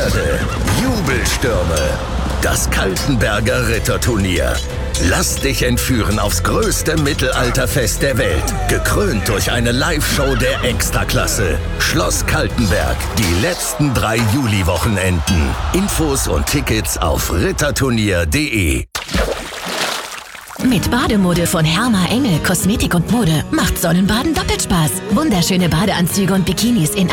Erde. Jubelstürme. Das Kaltenberger Ritterturnier. Lass dich entführen aufs größte Mittelalterfest der Welt. Gekrönt durch eine Live-Show der Extraklasse. Schloss Kaltenberg. Die letzten 3 Juli-Wochenenden. Infos und Tickets auf ritterturnier.de. Mit Bademode von Herma Engel Kosmetik und Mode macht Sonnenbaden doppelt Spaß. Wunderschöne Badeanzüge und Bikinis in